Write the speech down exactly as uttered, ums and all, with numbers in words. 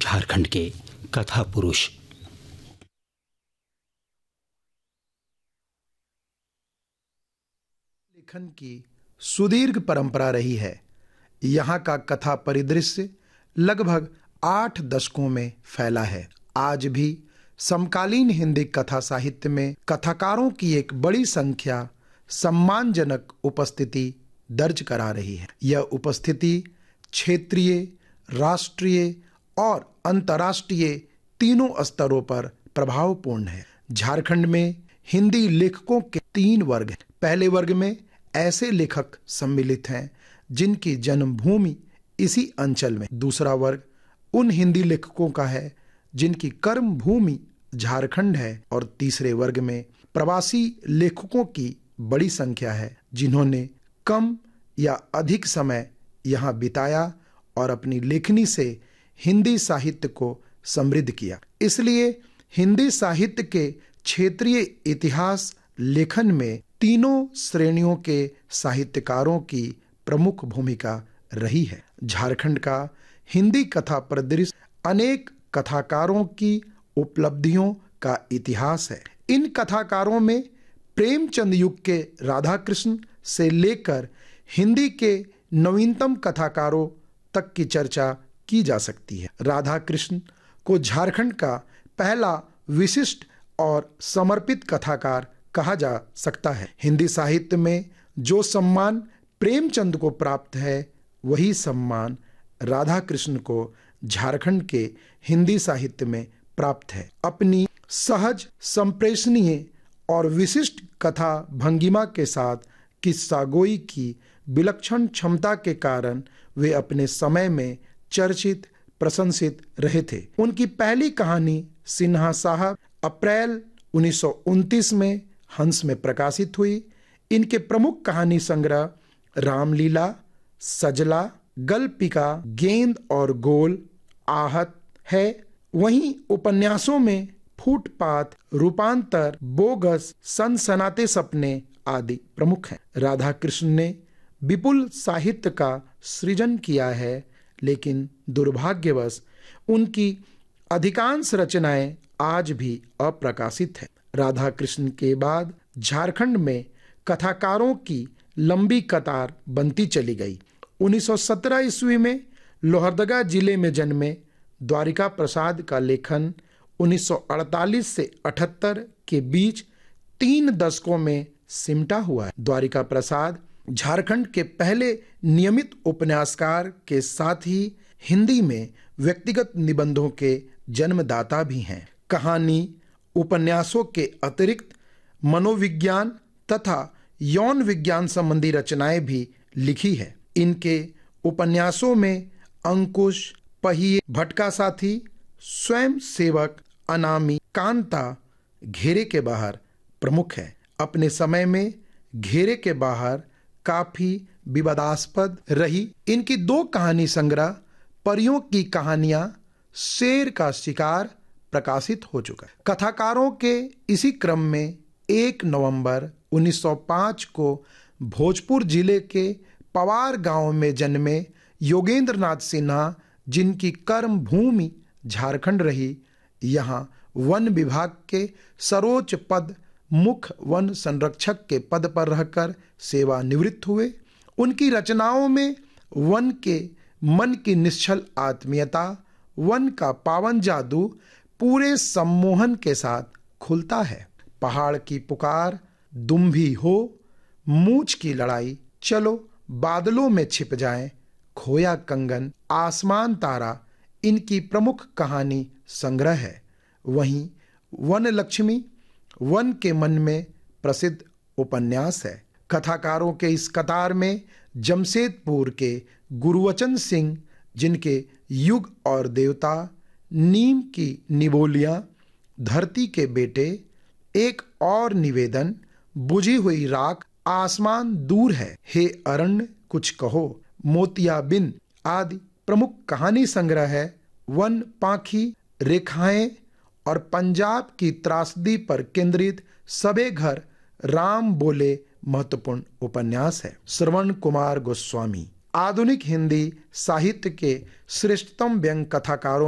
झारखंड के कथा पुरुष। लेखन की सुदीर्घ परंपरा रही है। यहाँ का कथा परिदृश्य लगभग आठ दशकों में फैला है। आज भी समकालीन हिंदी कथा साहित्य में कथाकारों की एक बड़ी संख्या सम्मानजनक उपस्थिति दर्ज करा रही है। यह उपस्थिति क्षेत्रीय, राष्ट्रीय और अंतर्राष्ट्रीय तीनों स्तरों पर प्रभावपूर्ण है। झारखंड में हिंदी लेखकों के तीन वर्ग हैं। पहले वर्ग में ऐसे लेखक सम्मिलित हैं जिनकी जन्मभूमि इसी अंचल में। दूसरा वर्ग उन हिंदी लेखकों का है जिनकी कर्म भूमि झारखंड है। और तीसरे वर्ग में प्रवासी लेखकों की बड़ी संख्या है जिन्होंने कम या अधिक समय यहाँ बिताया और अपनी लेखनी से हिंदी साहित्य को समृद्ध किया। इसलिए हिंदी साहित्य के क्षेत्रीय इतिहास लेखन में तीनों श्रेणियों के साहित्यकारों की प्रमुख भूमिका रही है। झारखंड का हिंदी कथा परिदृश्य अनेक कथाकारों की उपलब्धियों का इतिहास है। इन कथाकारों में प्रेमचंद युग के राधाकृष्ण से लेकर हिंदी के नवीनतम कथाकारों तक की चर्चा की जा सकती है। राधाकृष्ण को झारखंड का पहला विशिष्ट और समर्पित कथाकार कहा जा सकता है। हिंदी साहित्य में जो सम्मान प्रेमचंद को प्राप्त है, वही सम्मान राधाकृष्ण को झारखंड के हिंदी साहित्य में प्राप्त है। अपनी सहज, संप्रेषणीय और विशिष्ट कथा भंगिमा के साथ किस्सागोई की विलक्षण क्षमता के कारण वे अपने समय में चर्चित, प्रशंसित रहे थे। उनकी पहली कहानी सिन्हा साहब अप्रैल उन्नीस सौ उनतीस में हंस में प्रकाशित हुई। इनके प्रमुख कहानी संग्रह रामलीला, सजला, गल्पिका, गेंद और गोल, आहत है। वहीं उपन्यासों में फुटपाथ, रूपांतर, बोगस, सनसनाते सपने आदि प्रमुख हैं। राधाकृष्ण ने विपुल साहित्य का सृजन किया है, लेकिन दुर्भाग्यवश उनकी अधिकांश रचनाएं आज भी अप्रकाशित हैं। राधाकृष्ण के बाद झारखंड में कथाकारों की लंबी कतार बनती चली गई। उन्नीस सौ सत्रह ईस्वी में लोहरदगा जिले में जन्मे द्वारिका प्रसाद का लेखन उन्नीस सौ अड़तालीस से अठहत्तर के बीच तीन दशकों में सिमटा हुआ है। द्वारिका प्रसाद झारखंड के पहले नियमित उपन्यासकार के साथ ही हिंदी में व्यक्तिगत निबंधों के जन्मदाता भी हैं। कहानी, उपन्यासों के अतिरिक्त मनोविज्ञान तथा यौन विज्ञान संबंधी रचनाएं भी लिखी है। इनके उपन्यासों में अंकुश, पहिए, भटका साथी, स्वयं सेवक, अनामी, कांता, घेरे के बाहर प्रमुख है। अपने समय में घेरे के बाहर काफी विवादास्पद रही। इनकी दो कहानी संग्रह परियों की कहानियां, शेर का शिकार प्रकाशित हो चुका है। कथाकारों के इसी क्रम में एक नवंबर उन्नीस सौ पाँच को भोजपुर जिले के पवार गांव में जन्मे योगेंद्र नाथ सिन्हा, जिनकी कर्म भूमि झारखंड रही, यहाँ वन विभाग के सर्वोच्च पद मुख्य वन संरक्षक के पद पर रहकर सेवानिवृत्त हुए। उनकी रचनाओं में वन के मन की निश्चल आत्मीयता, वन का पावन जादू पूरे सम्मोहन के साथ खुलता है। पहाड़ की पुकार, दुम्भी हो, मूंछ की लड़ाई, चलो बादलों में छिप जाएं, खोया कंगन, आसमान तारा इनकी प्रमुख कहानी संग्रह है। वहीं वन लक्ष्मी वन के मन में प्रसिद्ध उपन्यास है। कथाकारों के इस कतार में जमशेदपुर के गुरुवचन सिंह, जिनके युग और देवता, नीम की निबोलियां, धरती के बेटे, एक और निवेदन, बुझी हुई राख, आसमान दूर है, हे अरण्य कुछ कहो, मोतियाबिन आदि प्रमुख कहानी संग्रह है। वन पाखी, रेखाएं और पंजाब की त्रासदी पर केंद्रित सबे घर राम बोले महत्वपूर्ण उपन्यास है। श्रवण कुमार गोस्वामी आधुनिक हिंदी साहित्य के श्रेष्ठतम व्यंग्य कथाकारों